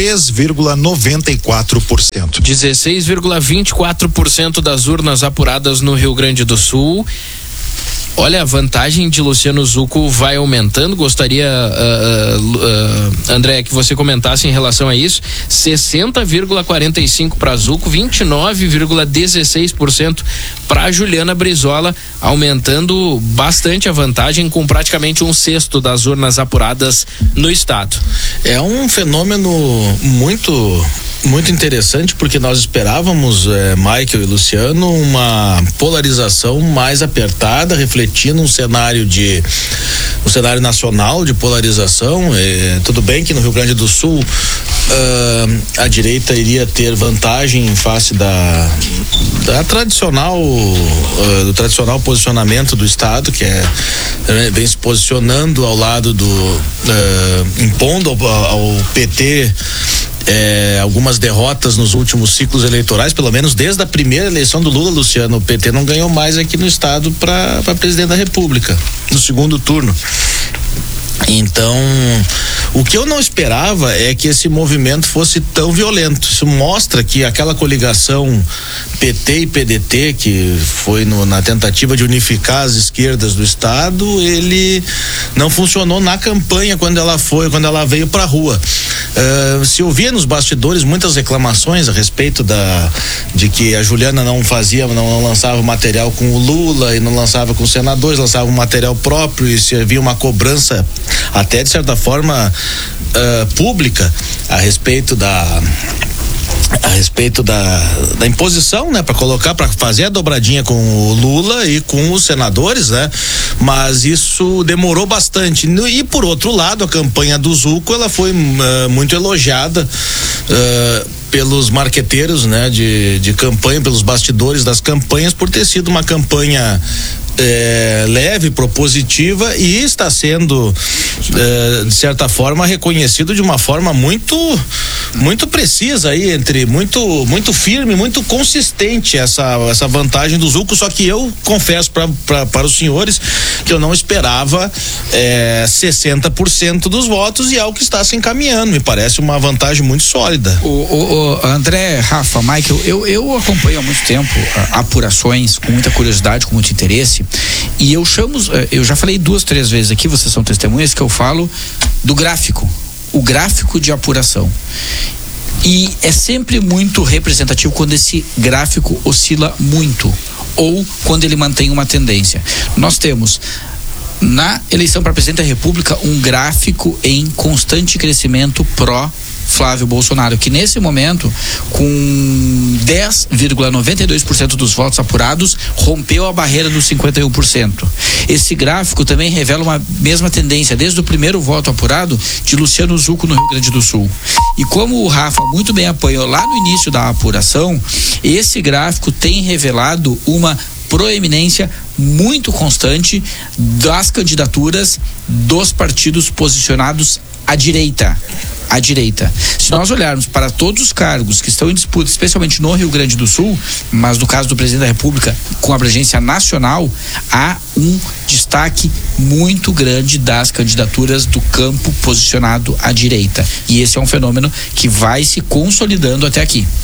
3,94%. 16,24% das urnas apuradas no Rio Grande do Sul. Olha, a vantagem de Luciano Zucco vai aumentando. Gostaria, André, que você comentasse em relação a isso. 60,45% para Zucco, 29,16% para Juliana Brizola, aumentando bastante a vantagem, com praticamente 1/6 das urnas apuradas no estado. É um fenômeno muito interessante, porque nós esperávamos, Michael e Luciano, uma polarização mais apertada, refletindo um cenário nacional de polarização. Tudo bem que no Rio Grande do Sul a direita iria ter vantagem em face do tradicional posicionamento do Estado, que vem se posicionando ao lado impondo ao PT algumas derrotas nos últimos ciclos eleitorais, pelo menos desde a primeira eleição do Lula. Luciano, o PT não ganhou mais aqui no estado para presidente da República no segundo turno. Então, o que eu não esperava é que esse movimento fosse tão violento. Isso mostra que aquela coligação PT e PDT, que foi na tentativa de unificar as esquerdas do estado, ele não funcionou na campanha quando ela veio para a rua. Se ouvia nos bastidores muitas reclamações a respeito de que a Juliana não lançava material com o Lula e não lançava com os senadores, lançava um material próprio, e se havia uma cobrança até de certa forma pública a respeito da imposição, né, para fazer a dobradinha com o Lula e com os senadores, né? Mas isso demorou bastante. E por outro lado, a campanha do Zucco, ela foi muito elogiada pelos marqueteiros, né, de campanha, pelos bastidores das campanhas, por ter sido uma campanha leve, propositiva, e está sendo de certa forma reconhecido de uma forma muito precisa aí, muito firme, muito consistente essa vantagem do Zucco. Só que eu confesso para os senhores que eu não esperava 60% dos votos, e é algo que está se encaminhando. Me parece uma vantagem muito sólida. O André, Rafa, Michael, eu acompanho há muito tempo apurações com muita curiosidade, com muito interesse. E eu já falei 2, 3 vezes aqui, vocês são testemunhas, que eu falo do gráfico, o gráfico de apuração. E é sempre muito representativo quando esse gráfico oscila muito, ou quando ele mantém uma tendência. Nós temos na eleição para presidente da República um gráfico em constante crescimento Flávio Bolsonaro, que nesse momento, com 10,92% dos votos apurados, rompeu a barreira dos 51%. Esse gráfico também revela uma mesma tendência desde o primeiro voto apurado de Luciano Zucco no Rio Grande do Sul. E como o Rafa muito bem apanhou lá no início da apuração, esse gráfico tem revelado uma proeminência muito constante das candidaturas dos partidos posicionados à direita. Se nós olharmos para todos os cargos que estão em disputa, especialmente no Rio Grande do Sul, mas no caso do presidente da República com abrangência nacional, há um destaque muito grande das candidaturas do campo posicionado à direita. E esse é um fenômeno que vai se consolidando até aqui.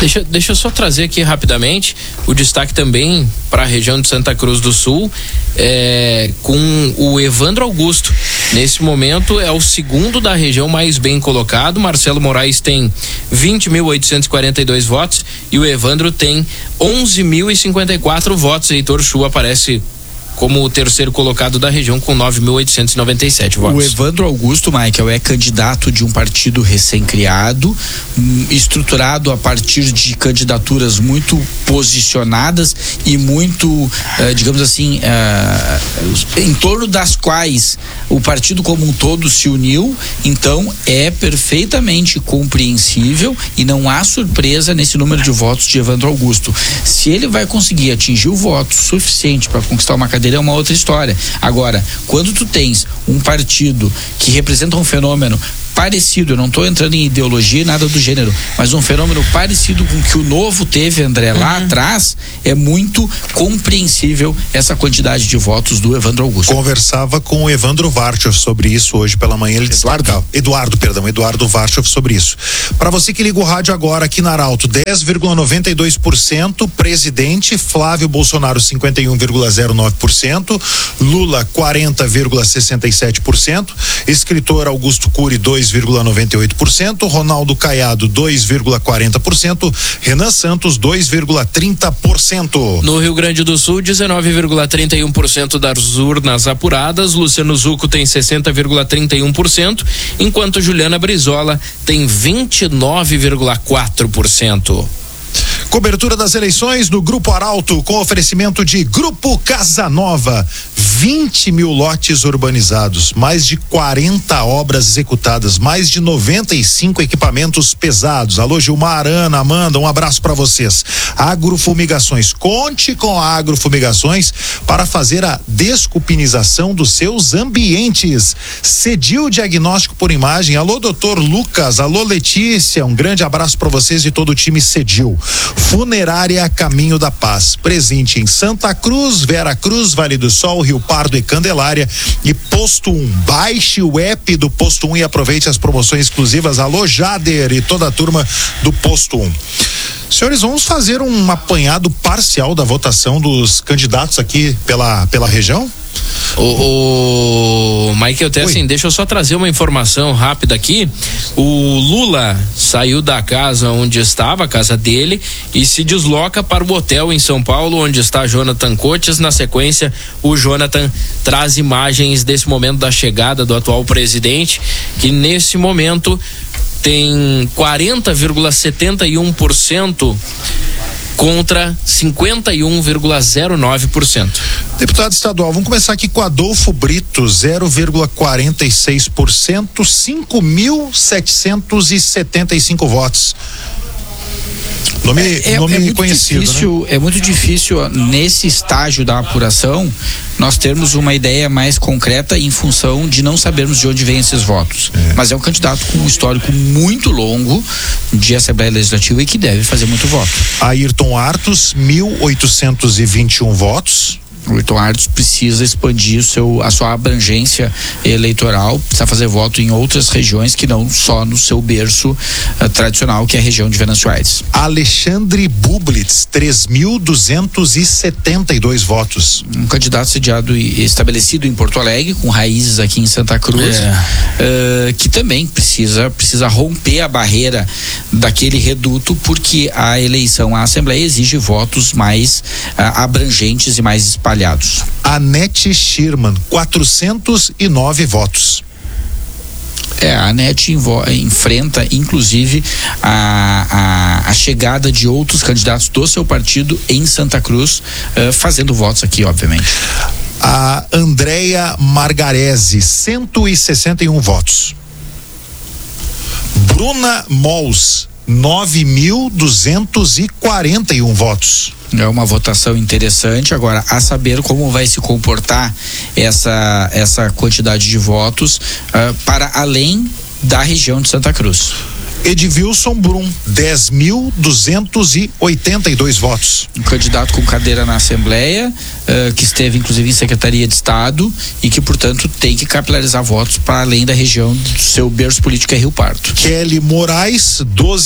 Deixa eu só trazer aqui rapidamente o destaque também para a região de Santa Cruz do Sul, com o Evandro Augusto. Nesse momento é o segundo da região mais bem colocado. Marcelo Moraes tem 20.842 votos e o Evandro tem 11.054 votos. Heitor Chu aparece como o terceiro colocado da região com 9.897 votos. O Evandro Augusto, Michael, é candidato de um partido recém-criado, estruturado a partir de candidaturas muito posicionadas e muito, digamos assim, em torno das quais o partido como um todo se uniu. Então é perfeitamente compreensível e não há surpresa nesse número de votos de Evandro Augusto. Se ele vai conseguir atingir o voto suficiente para conquistar uma cadeira, é uma outra história. Agora, quando tu tens um partido que representa um fenômeno parecido, eu não estou entrando em ideologia e nada do gênero, mas um fenômeno parecido com o que o Novo teve, André, lá atrás, é muito compreensível essa quantidade de votos do Evandro Augusto. Conversava com o Evandro Varchoff sobre isso hoje pela manhã, ele destacava, Eduardo Varchoff sobre isso. Para você que liga o rádio agora aqui na Arauto, 10,92%, presidente Flávio Bolsonaro 51,09%, Lula 40,67%, escritor Augusto Cury 2,98%, Ronaldo Caiado 2,40%, Renan Santos 2,30%. No Rio Grande do Sul, 19,31% das urnas apuradas, Luciano Zucco tem 60,31%, enquanto Juliana Brizola tem 29,4%. Cobertura das eleições do Grupo Arauto com oferecimento de Grupo Casa Nova, 20 mil lotes urbanizados, mais de 40 obras executadas, mais de 95 equipamentos pesados. Alô, Gilmar, Ana, Amanda, um abraço para vocês. Agrofumigações, conte com a Agrofumigações para fazer a desculpinização dos seus ambientes. Cedil Diagnóstico por Imagem, alô, doutor Lucas, alô, Letícia, um grande abraço para vocês e todo o time Cedil. Funerária Caminho da Paz, presente em Santa Cruz, Vera Cruz, Vale do Sol, Rio Pardo e Candelária. E Posto 1, baixe o app do Posto 1 e aproveite as promoções exclusivas. Alô, Jader e toda a turma do Posto 1. Senhores, vamos fazer um apanhado parcial da votação dos candidatos aqui pela região? O Michael Tessin, deixa eu só trazer uma informação rápida aqui. O Lula saiu da casa onde estava, a casa dele, e se desloca para o hotel em São Paulo, onde está Jonathan Cotes. Na sequência, o Jonathan traz imagens desse momento da chegada do atual presidente, que nesse momento tem 40,71% contra 51,09%. Deputado estadual, vamos começar aqui com Adolfo Brito, 0,46%, 5.775 votos. Nome conhecido, difícil, né? É muito difícil nesse estágio da apuração nós termos uma ideia mais concreta em função de não sabermos de onde vêm esses votos. Mas é um candidato com um histórico muito longo de Assembleia Legislativa e que deve fazer muito voto. Ayrton Artos, 1.821 votos. O Ayrton Artos precisa expandir a sua abrangência eleitoral, precisa fazer voto em outras regiões que não só no seu berço tradicional, que é a região de Venâncio Aires. Alexandre Bublitz, 3.272 votos. Um candidato sediado e estabelecido em Porto Alegre, com raízes aqui em Santa Cruz, que também precisa romper a barreira daquele reduto, porque a eleição à Assembleia exige votos mais abrangentes e mais espalhados. Anete Schirman, 409 votos. A Anete enfrenta, inclusive, a chegada de outros candidatos do seu partido em Santa Cruz, fazendo votos aqui, obviamente. A Andréia Margarese, 161 votos. Bruna Mols, 9.241 votos. É uma votação interessante. Agora, a saber como vai se comportar essa quantidade de votos para além da região de Santa Cruz. Edvilson Brum, 10.282 votos. Um candidato com cadeira na Assembleia, que esteve inclusive em Secretaria de Estado e que, portanto, tem que capilarizar votos para além da região do seu berço político, é Rio Pardo. Kelly Moraes,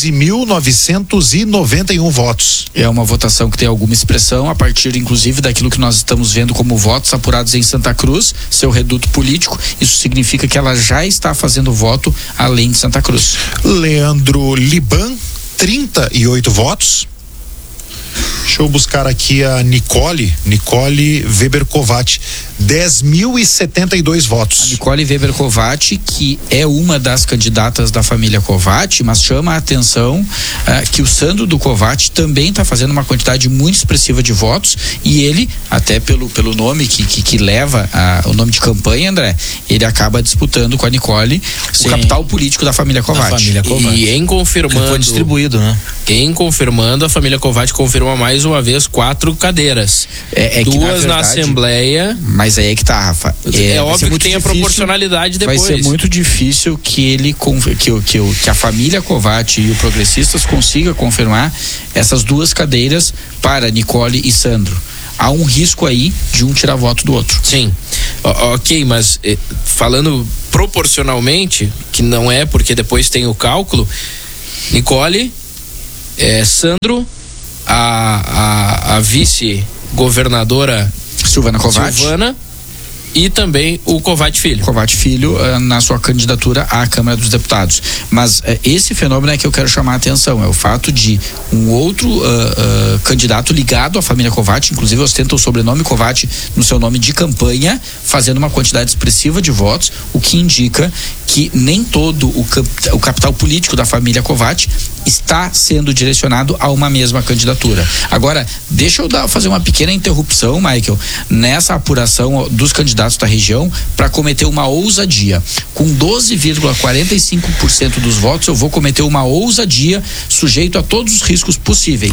12.991 votos. É uma votação que tem alguma expressão a partir, inclusive, daquilo que nós estamos vendo como votos apurados em Santa Cruz, seu reduto político. Isso significa que ela já está fazendo voto além de Santa Cruz. Leandro Liban, 38 votos. Deixa eu buscar aqui a Nicole Weber Kovács, 10.072 votos. A Nicole Weber Kovács, que é uma das candidatas da família Kovács, mas chama a atenção que o Sandro do Kovács também está fazendo uma quantidade muito expressiva de votos, e ele, até pelo nome que leva o nome de campanha, André, ele acaba disputando com a Nicole o capital político da família Kovács. E em confirmando, ele foi distribuído, né? Em confirmando, a família Kovács confirma mais uma vez 4 cadeiras. Duas na Assembleia. Mas aí é que tá, Rafa. É óbvio que tem a proporcionalidade depois. Vai ser muito difícil que a família Kovács e o Progressistas consiga confirmar essas 2 cadeiras para Nicole e Sandro. Há um risco aí de um tirar voto do outro. Sim. Ok, mas falando proporcionalmente, que não é porque depois tem o cálculo, Nicole, Sandro, a vice-governadora Silvana Kovács e também o Kovács Filho. Kovács Filho na sua candidatura à Câmara dos Deputados. Mas esse fenômeno é que eu quero chamar a atenção, é o fato de um outro candidato ligado à família Kovács, inclusive ostenta o sobrenome Kovács no seu nome de campanha, fazendo uma quantidade expressiva de votos, o que indica que nem todo o capital político da família Kovács está sendo direcionado a uma mesma candidatura. Agora, deixa eu fazer uma pequena interrupção, Michael, nessa apuração dos candidatos da região para cometer uma ousadia. Com 12,45% dos votos, eu vou cometer uma ousadia sujeito a todos os riscos possíveis.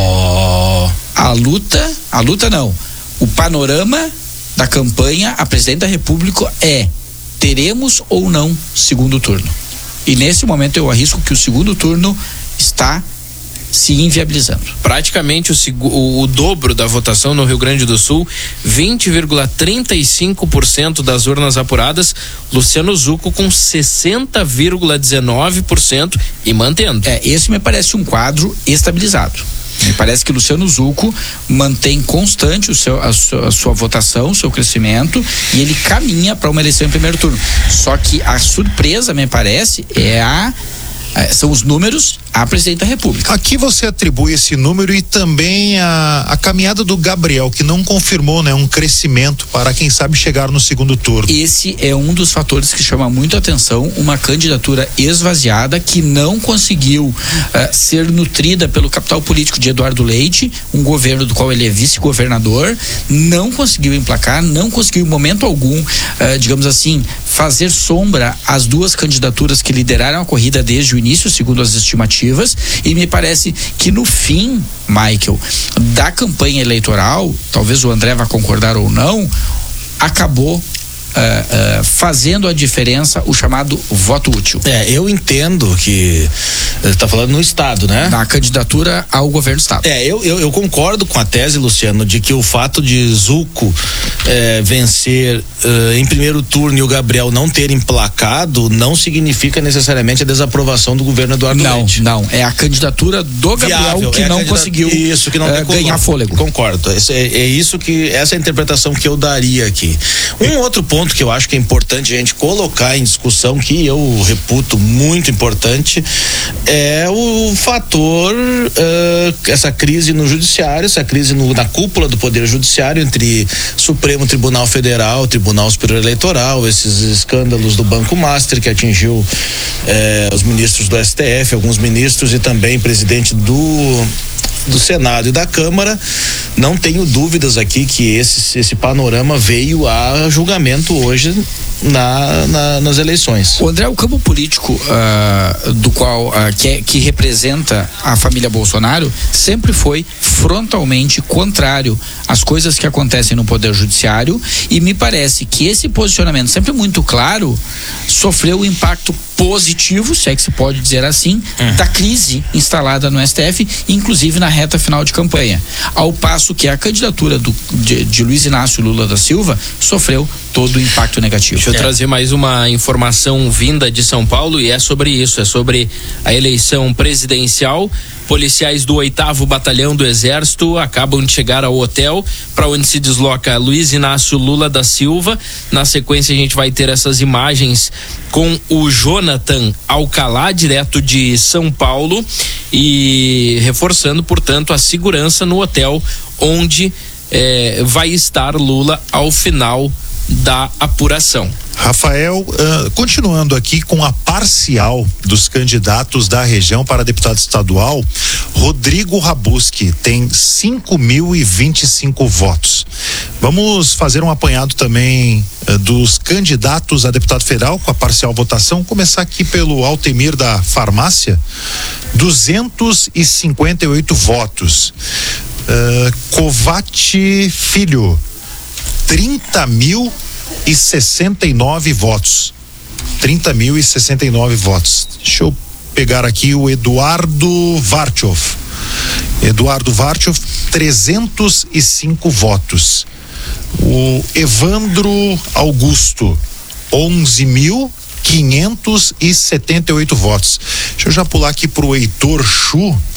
O panorama da campanha a presidente da República teremos ou não segundo turno. E nesse momento eu arrisco que o segundo turno está se inviabilizando. Praticamente o dobro da votação no Rio Grande do Sul, 20,35% das urnas apuradas, Luciano Zucco com 60,19% e mantendo. Esse me parece um quadro estabilizado. Me parece que Luciano Zucco mantém constante a sua votação, o seu crescimento, e ele caminha para uma eleição em primeiro turno. Só que a surpresa, me parece, são os números à presidente da República. Aqui você atribui esse número e também a caminhada do Gabriel, que não confirmou, né, um crescimento para quem sabe chegar no segundo turno. Esse é um dos fatores que chama muito a atenção, uma candidatura esvaziada que não conseguiu ser nutrida pelo capital político de Eduardo Leite, um governo do qual ele é vice-governador, não conseguiu emplacar, não conseguiu em momento algum, digamos assim, fazer sombra às 2 candidaturas que lideraram a corrida desde o início, segundo as estimativas, e me parece que no fim, Michael, da campanha eleitoral, talvez o André vá concordar ou não, acabou fazendo a diferença o chamado voto útil. Eu entendo que está falando no estado, né? Na candidatura ao governo do estado. Eu concordo com a tese, Luciano, de que o fato de Zucco vencer em primeiro turno e o Gabriel não ter emplacado não significa necessariamente a desaprovação do governo Eduardo Leite. Não, é a candidatura do Gabriel que não conseguiu ganhar fôlego. Concordo, essa é a interpretação que eu daria aqui. Um outro ponto que eu acho que é importante a gente colocar em discussão, que eu reputo muito importante, é o fator, essa crise no judiciário, essa crise na cúpula do Poder Judiciário entre Supremo Tribunal Federal, Tribunal Superior Eleitoral, esses escândalos do Banco Master que atingiu os ministros do STF, alguns ministros e também presidente do Senado e da Câmara, não tenho dúvidas aqui que esse panorama veio a julgamento hoje nas eleições. O André, o campo político do qual que representa a família Bolsonaro sempre foi frontalmente contrário às coisas que acontecem no Poder Judiciário, e me parece que esse posicionamento sempre muito claro sofreu o impacto positivo, se é que se pode dizer assim, da crise instalada no STF, inclusive na reta final de campanha. Ao passo que a candidatura de Luiz Inácio Lula da Silva sofreu todo o impacto negativo. Deixa eu trazer mais uma informação vinda de São Paulo, e é sobre isso, é sobre a eleição presidencial. Policiais do 8º Batalhão do Exército acabam de chegar ao hotel para onde se desloca Luiz Inácio Lula da Silva. Na sequência a gente vai ter essas imagens com o Jonathan Alcalá, direto de São Paulo, e reforçando, portanto, a segurança no hotel onde vai estar Lula ao final da apuração. Rafael, continuando aqui com a parcial dos candidatos da região para deputado estadual, Rodrigo Rabuski tem 5.025 votos. Vamos fazer um apanhado também dos candidatos a deputado federal com a parcial votação. Começar aqui pelo Altemir da Farmácia, 258 votos. Covati Filho, 30.069 votos. 30.069 votos. Deixa eu pegar aqui o Eduardo Vartioff. 305 votos. O Evandro Augusto, 11.578 votos. Deixa eu já pular aqui pro Heitor Chu,